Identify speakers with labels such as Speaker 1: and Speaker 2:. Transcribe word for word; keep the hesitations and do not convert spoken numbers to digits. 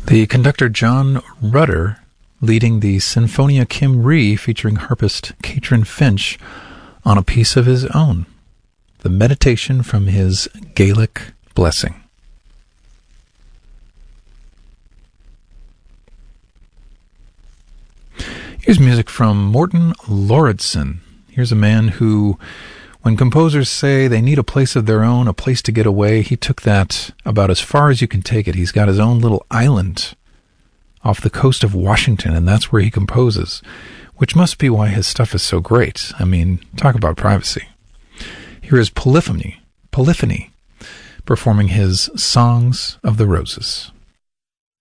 Speaker 1: The conductor John Rutter leading the Sinfonia Kim Rhee featuring harpist Katrin Finch on a piece of his own, the Meditation from his Gaelic Blessing. Here's music from Morten Lauridsen. Here's a man who, when composers say they need a place of their own, a place to get away, he took that about as far as you can take it. He's got his own little island off the coast of Washington, and that's where he composes, which must be why his stuff is so great. I mean, talk about privacy. Here is Polyphony, Polyphony, performing his Songs of the Roses.